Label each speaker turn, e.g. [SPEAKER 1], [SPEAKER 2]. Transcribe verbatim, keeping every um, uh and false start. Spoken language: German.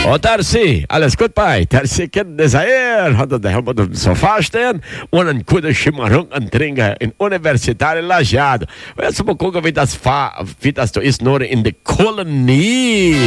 [SPEAKER 1] Oh, Darcy, alles gut bei. Darcy kennt das hier. Hat er daheim auf dem Sofa stehen und einen guten Schimmerung und trinken in Universitäre Lajado. Jetzt mal gucken, wie das, wie das da ist, nur in der Kolonie.